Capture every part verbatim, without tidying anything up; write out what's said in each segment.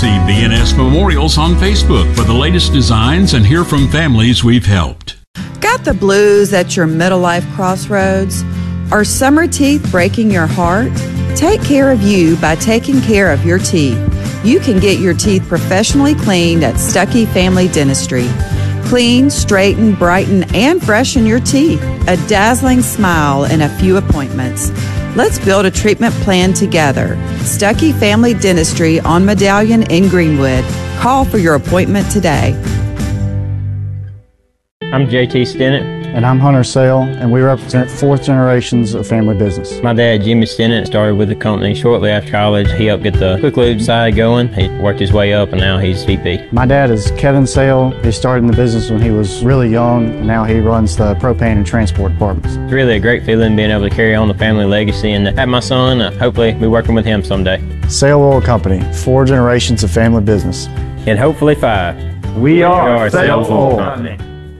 see B N S Memorials on Facebook for the latest designs and hear from families we've helped. Got the blues at your middle life crossroads? Are summer teeth breaking your heart? Take care of you by taking care of your teeth. You can get your teeth professionally cleaned at Stuckey Family Dentistry. Clean, straighten, brighten, and freshen your teeth. A dazzling smile in a few appointments. Let's build a treatment plan together. Stuckey Family Dentistry on Medallion in Greenwood. Call for your appointment today. I'm J T Stennett. And I'm Hunter Sale, and we represent fourth generations of family business. My dad, Jimmy Stennett, started with the company shortly after college. He helped get the Quick Lube side going. He worked his way up, and now he's V P. My dad is Kevin Sale. He started in the business when he was really young, and now he runs the propane and transport departments. It's really a great feeling being able to carry on the family legacy and have my son, uh, hopefully, be working with him someday. Sale Oil Company, four generations of family business. And hopefully five. We are, we are Sale Oil Company.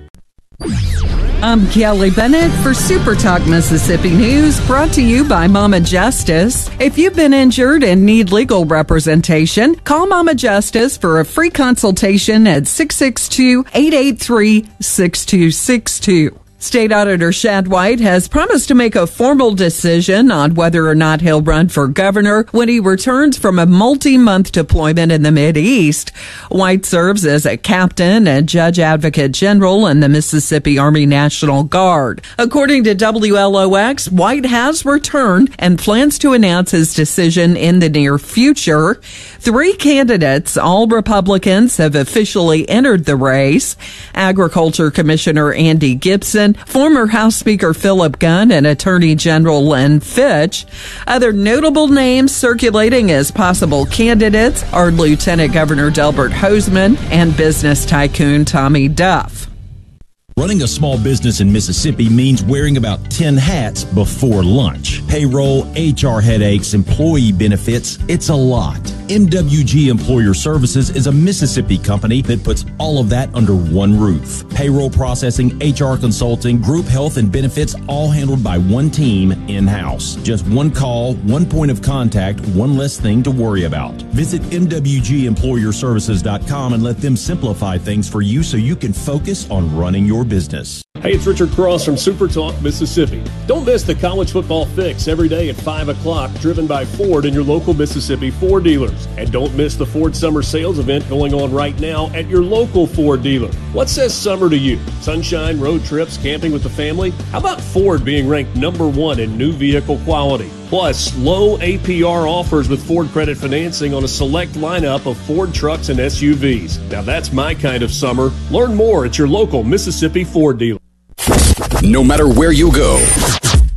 I'm Kelly Bennett for Super Talk Mississippi News, brought to you by Mama Justice. If you've been injured and need legal representation, call Mama Justice for a free consultation at six six two, eight eight three, six two six two. State Auditor Shad White has promised to make a formal decision on whether or not he'll run for governor when he returns from a multi-month deployment in the Mideast. White serves as a captain and judge advocate general in the Mississippi Army National Guard. According to W L O X, White has returned and plans to announce his decision in the near future. Three candidates, all Republicans, have officially entered the race. Agriculture Commissioner Andy Gibson, former House Speaker Philip Gunn, and Attorney General Len Fitch. Other notable names circulating as possible candidates are Lieutenant Governor Delbert Hosemann and business tycoon Tommy Duff. Running a small business in Mississippi means wearing about ten hats before lunch. Payroll, H R headaches, employee benefits, it's a lot. M W G Employer Services is a Mississippi company that puts all of that under one roof. Payroll processing, H R consulting, group health and benefits, all handled by one team in-house. Just one call, one point of contact, one less thing to worry about. Visit M W G employer services dot com and let them simplify things for you so you can focus on running your business. Hey, it's Richard Cross from Super Talk Mississippi. Don't miss the College Football Fix every day at five o'clock, driven by Ford and your local Mississippi Ford dealers. And don't miss the Ford Summer Sales event going on right now at your local Ford dealer. What says summer to you? Sunshine, road trips, camping with the family? How about Ford being ranked number one in new vehicle quality? Plus, low A P R offers with Ford Credit Financing on a select lineup of Ford trucks and S U Vs. Now that's my kind of summer. Learn more at your local Mississippi Ford dealer. No matter where you go,